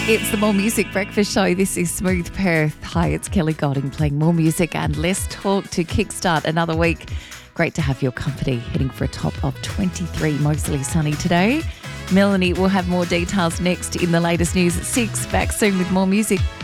It's the More Music Breakfast Show. This is Smooth Perth. Hi, it's Kelly Golding playing more music and less talk to kickstart another week. Great to have your company, heading for a top of 23, mostly sunny today. Melanie will have more details next in the latest news at 6. Back soon with more music.